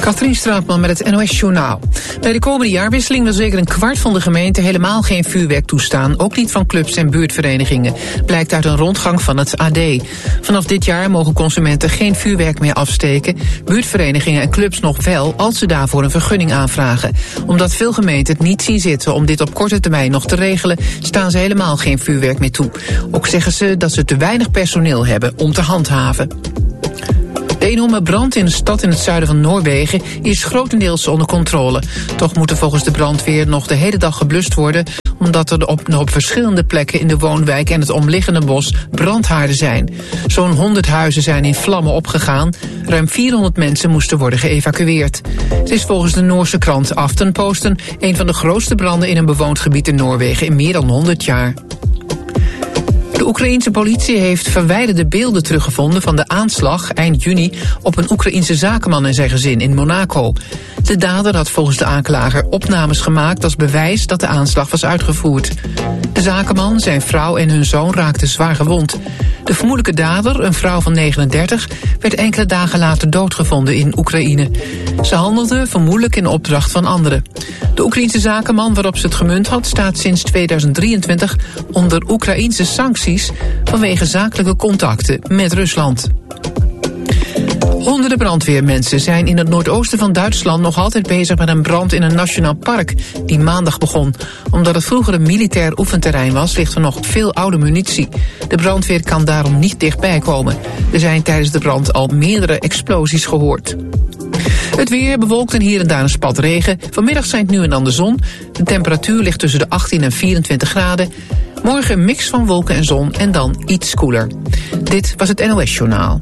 Katrien Straatman met het NOS-journaal. Bij de komende jaarwisseling wil zeker een kwart van de gemeenten helemaal geen vuurwerk toestaan. Ook niet van clubs en buurtverenigingen. Blijkt uit een rondgang van het AD. Vanaf dit jaar mogen consumenten geen vuurwerk meer afsteken. Buurtverenigingen en clubs nog wel, als ze daarvoor een vergunning aanvragen. Omdat veel gemeenten het niet zien zitten om dit op korte termijn nog te regelen, staan ze helemaal geen vuurwerk meer toe. Ook zeggen ze dat ze te weinig personeel hebben om te handhaven. De enorme brand in een stad in het zuiden van Noorwegen is grotendeels onder controle. Toch moet er volgens de brandweer nog de hele dag geblust worden, omdat er op verschillende plekken in de woonwijk en het omliggende bos brandhaarden zijn. Zo'n 100 huizen zijn in vlammen opgegaan. Ruim 400 mensen moesten worden geëvacueerd. Het is volgens de Noorse krant Aftenposten een van de grootste branden in een bewoond gebied in Noorwegen in meer dan 100 jaar. De Oekraïense politie heeft verwijderde beelden teruggevonden van de aanslag eind juni op een Oekraïense zakenman en zijn gezin in Monaco. De dader had volgens de aanklager opnames gemaakt als bewijs dat de aanslag was uitgevoerd. De zakenman, zijn vrouw en hun zoon raakten zwaar gewond. De vermoedelijke dader, een vrouw van 39, werd enkele dagen later doodgevonden in Oekraïne. Ze handelde vermoedelijk in opdracht van anderen. De Oekraïense zakenman waarop ze het gemunt had staat sinds 2023 onder Oekraïense sancties vanwege zakelijke contacten met Rusland. Honderden brandweermensen zijn in het noordoosten van Duitsland nog altijd bezig met een brand in een nationaal park die maandag begon. Omdat het vroeger een militair oefenterrein was, ligt er nog veel oude munitie. De brandweer kan daarom niet dichtbij komen. Er zijn tijdens de brand al meerdere explosies gehoord. Het weer bewolkt en hier en daar een spat regen. Vanmiddag schijnt nu en dan de zon. De temperatuur ligt tussen de 18 en 24 graden. Morgen een mix van wolken en zon en dan iets koeler. Dit was het NOS-journaal.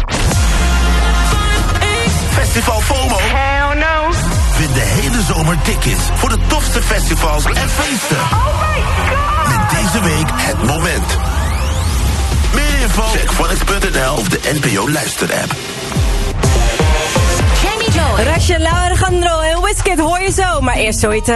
Festival FOMO? Hell no. Vind de hele zomer tickets voor de tofste festivals en feesten. Oh my god. Met deze week het moment. Meer info? Check Phonics.nl of de NPO luisterapp. Jamie Joy, Rachel Alejandro en Wizkid hoor je zo, maar eerst zoiets.